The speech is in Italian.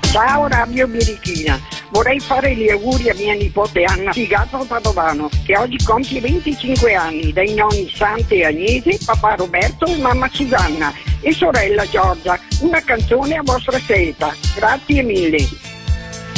Ciao Radio Birichina, vorrei fare gli auguri a mia nipote Anna Figato Padovano, che oggi compie 25 anni, dai nonni Sante e Agnese, papà Roberto e mamma Susanna, e sorella Giorgia. Una canzone a vostra scelta. Grazie mille.